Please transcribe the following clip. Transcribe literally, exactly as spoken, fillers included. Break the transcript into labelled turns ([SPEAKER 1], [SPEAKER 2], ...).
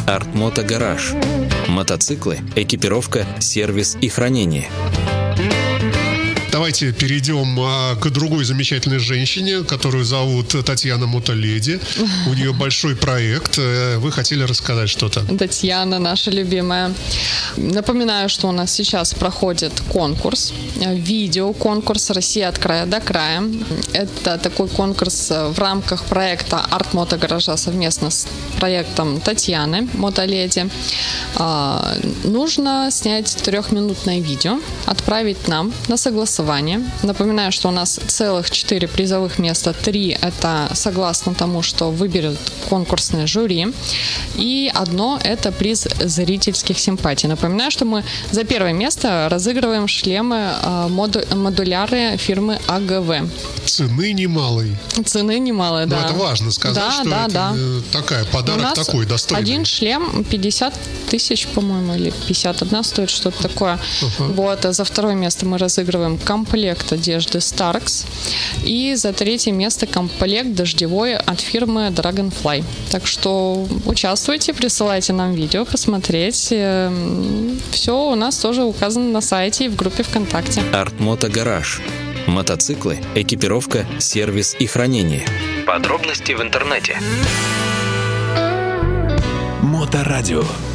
[SPEAKER 1] Art-Moto Garage. Мотоциклы, экипировка, сервис и хранение.
[SPEAKER 2] Давайте перейдем а, к другой замечательной женщине, которую зовут Татьяна Мотоледи. У нее большой проект. Вы хотели рассказать что-то?
[SPEAKER 3] Татьяна, наша любимая. Напоминаю, что у нас сейчас проходит конкурс, видеоконкурс «Россия от края до края». Это такой конкурс в рамках проекта Art-Moto Garage совместно с проектом Татьяны Мотоледи. А, нужно снять трехминутное видео, отправить нам на согласование. Напоминаю, что у нас целых четыре призовых места. Три — это согласно тому, что выберет конкурсное жюри. И одно — это приз зрительских симпатий. Напоминаю, что мы за первое место разыгрываем шлемы моду- модуляры фирмы АГВ.
[SPEAKER 2] Цены немалые.
[SPEAKER 3] Цены немалые, да.
[SPEAKER 2] Но это важно сказать,
[SPEAKER 3] да,
[SPEAKER 2] что
[SPEAKER 3] да,
[SPEAKER 2] это
[SPEAKER 3] да.
[SPEAKER 2] такая, подарок такой достойный.
[SPEAKER 3] Один шлем пятьдесят тысяч, по-моему, или пятьдесят один стоит, что-то такое. Uh-huh. Вот, а за второе место мы разыгрываем комплект одежды Starks. И за третье место комплект дождевой от фирмы Dragonfly. Так что участвуйте, присылайте нам видео, посмотреть. Все у нас тоже указано на сайте и в группе ВКонтакте.
[SPEAKER 1] Art-Moto Garage. Мотоциклы, экипировка, сервис и хранение. Подробности в интернете.
[SPEAKER 4] Моторадио.